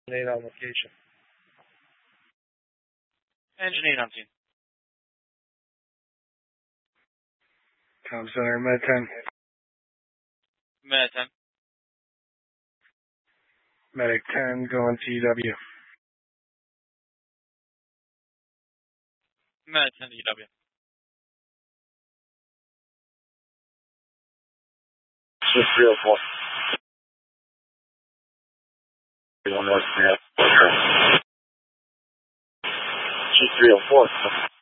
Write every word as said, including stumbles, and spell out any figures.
Eight on location. Engine eight on scene. Com Center, Med ten. Med ten. Medic ten, going T W. Med ten T W. Shift three oh four. One north, Shift three oh four.